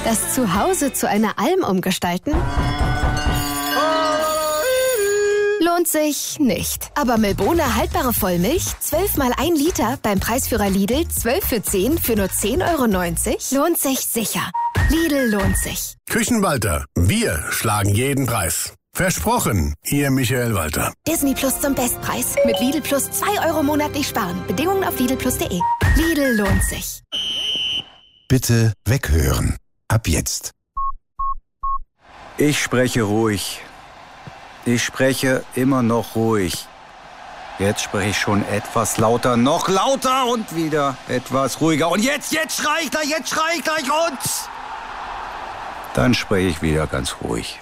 Das Zuhause zu einer Alm umgestalten? Lohnt sich nicht. Aber Milbona haltbare Vollmilch, 12 mal 1 Liter, beim Preisführer Lidl 12 für 10 für nur 10,90 €, lohnt sich sicher. Lidl lohnt sich. Küchenwalter, wir schlagen jeden Preis. Versprochen, Ihr Michael Walter. Disney Plus zum Bestpreis. Mit Lidl Plus 2 € monatlich sparen. Bedingungen auf lidlplus.de. Lidl lohnt sich. Bitte weghören. Ab jetzt. Ich spreche ruhig. Ich spreche immer noch ruhig. Jetzt spreche ich schon etwas lauter, noch lauter und wieder etwas ruhiger. Und jetzt schrei ich gleich und... Dann spreche ich wieder ganz ruhig.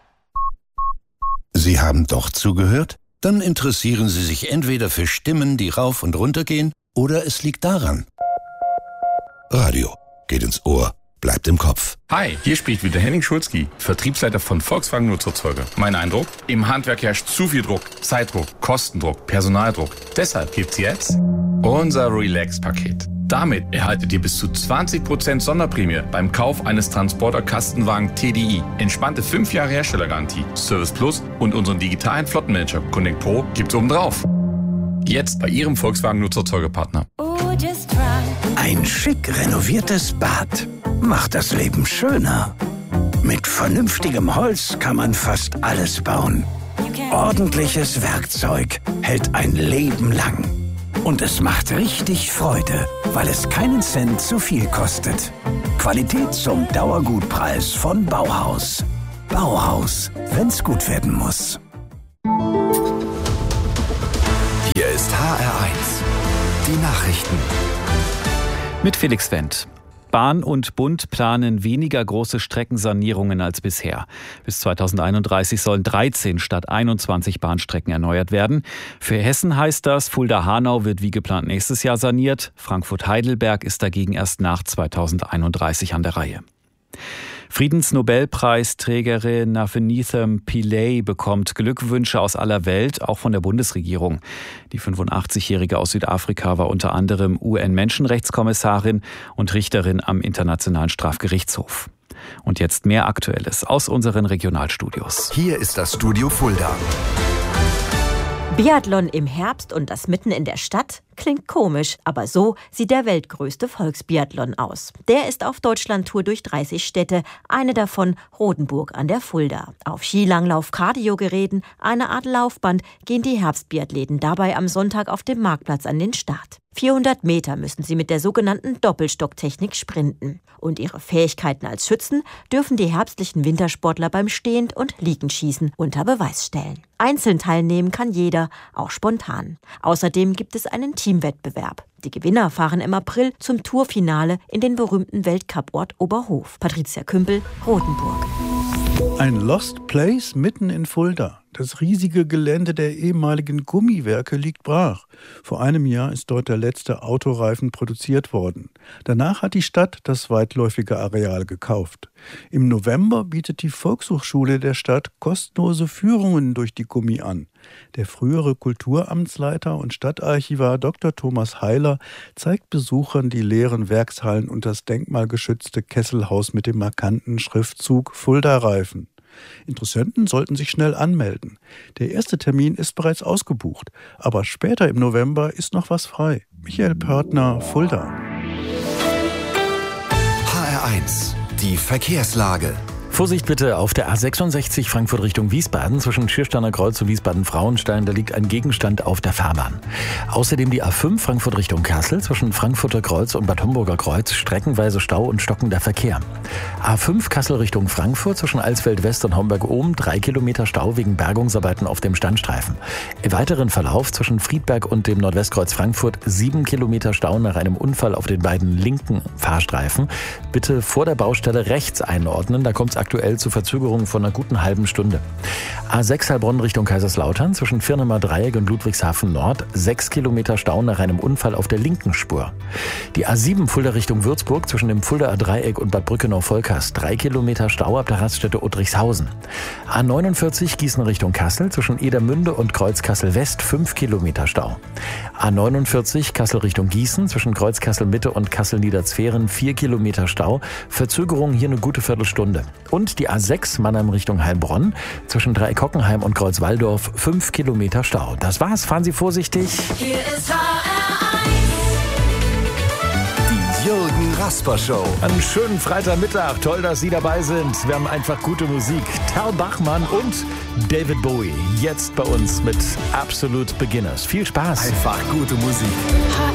Sie haben doch zugehört? Dann interessieren Sie sich entweder für Stimmen, die rauf und runter gehen, oder es liegt daran. Radio geht ins Ohr, bleibt im Kopf. Hi, hier spricht wieder Henning Schulzki, Vertriebsleiter von Volkswagen Nutzerzeuger. Mein Eindruck? Im Handwerk herrscht zu viel Druck, Zeitdruck, Kostendruck, Personaldruck. Deshalb gibt's jetzt unser Relax-Paket. Damit erhaltet ihr bis zu 20% Sonderprämie beim Kauf eines Transporter-Kastenwagen TDI. Entspannte 5 Jahre Herstellergarantie, Service Plus und unseren digitalen Flottenmanager Connect Pro gibt's obendrauf. Jetzt bei Ihrem Volkswagen Nutzerzeugerpartner. Ein schick renoviertes Bad macht das Leben schöner. Mit vernünftigem Holz kann man fast alles bauen. Ordentliches Werkzeug hält ein Leben lang. Und es macht richtig Freude, weil es keinen Cent zu viel kostet. Qualität zum Dauergutpreis von Bauhaus. Bauhaus, wenn's gut werden muss. Hier ist HR1, die Nachrichten. Mit Felix Wendt. Bahn und Bund planen weniger große Streckensanierungen als bisher. Bis 2031 sollen 13 statt 21 Bahnstrecken erneuert werden. Für Hessen heißt das, Fulda-Hanau wird wie geplant nächstes Jahr saniert. Frankfurt-Heidelberg ist dagegen erst nach 2031 an der Reihe. Friedensnobelpreisträgerin Nafenitham Pillay bekommt Glückwünsche aus aller Welt, auch von der Bundesregierung. Die 85-Jährige aus Südafrika war unter anderem UN-Menschenrechtskommissarin und Richterin am Internationalen Strafgerichtshof. Und jetzt mehr Aktuelles aus unseren Regionalstudios. Hier ist das Studio Fulda. Biathlon im Herbst und das mitten in der Stadt? Klingt komisch, aber so sieht der weltgrößte Volksbiathlon aus. Der ist auf Deutschlandtour durch 30 Städte, eine davon Rodenburg an der Fulda. Auf Skilanglauf-Kardiogeräten, eine Art Laufband, gehen die Herbstbiathleten dabei am Sonntag auf dem Marktplatz an den Start. 400 Meter müssen sie mit der sogenannten Doppelstocktechnik sprinten. Und ihre Fähigkeiten als Schützen dürfen die herbstlichen Wintersportler beim Stehend- und Liegenschießen unter Beweis stellen. Einzeln teilnehmen kann jeder, auch spontan. Außerdem gibt es einen Teamwettbewerb. Die Gewinner fahren im April zum Tourfinale in den berühmten Weltcuport Oberhof. Patricia Kümpel, Rotenburg. Ein Lost Place mitten in Fulda. Das riesige Gelände der ehemaligen Gummiwerke liegt brach. Vor einem Jahr ist dort der letzte Autoreifen produziert worden. Danach hat die Stadt das weitläufige Areal gekauft. Im November bietet die Volkshochschule der Stadt kostenlose Führungen durch die Gummi an. Der frühere Kulturamtsleiter und Stadtarchivar Dr. Thomas Heiler zeigt Besuchern die leeren Werkshallen und das denkmalgeschützte Kesselhaus mit dem markanten Schriftzug Fulda-Reifen. Interessenten sollten sich schnell anmelden. Der erste Termin ist bereits ausgebucht, aber später im November ist noch was frei. Michael Pörtner, Fulda. HR1, die Verkehrslage. Vorsicht bitte auf der A66 Frankfurt Richtung Wiesbaden zwischen Schiersteiner Kreuz und Wiesbaden-Frauenstein. Da liegt ein Gegenstand auf der Fahrbahn. Außerdem die A5 Frankfurt Richtung Kassel zwischen Frankfurter Kreuz und Bad Homburger Kreuz. Streckenweise Stau und stockender Verkehr. A5 Kassel Richtung Frankfurt zwischen Alsfeld West und Homberg-Ohm. 3 Kilometer Stau wegen Bergungsarbeiten auf dem Standstreifen. Im weiteren Verlauf zwischen Friedberg und dem Nordwestkreuz Frankfurt 7 Kilometer Stau nach einem Unfall auf den beiden linken Fahrstreifen. Bitte vor der Baustelle rechts einordnen. Da kommt es aktuell aktuell zu Verzögerungen von einer guten halben Stunde. A6 Heilbronn Richtung Kaiserslautern zwischen Firnemer Dreieck und Ludwigshafen Nord 6 Kilometer Stau nach einem Unfall auf der linken Spur. Die A7 Fulda Richtung Würzburg zwischen dem Fuldaer Dreieck und Bad Brückenau-Volkers 3 Kilometer Stau ab der Raststätte Uttrichshausen. A49 Gießen Richtung Kassel zwischen Edermünde und Kreuz Kassel West 5 Kilometer Stau. A49 Kassel Richtung Gießen zwischen Kreuz Kassel Mitte und Kassel Niederzweren 4 Kilometer Stau. Verzögerung hier eine gute Viertelstunde. Und die A6 Mannheim Richtung Heilbronn zwischen Dreieck-Hockenheim und Kreuz-Walldorf 5 Kilometer Stau. Das war's. Fahren Sie vorsichtig. Hier ist HR1. Die Jürgen Rasper Show. Einen schönen Freitagmittag. Toll, dass Sie dabei sind. Wir haben einfach gute Musik. Tal Bachmann und David Bowie. Jetzt bei uns mit Absolute Beginners. Viel Spaß. Einfach gute Musik.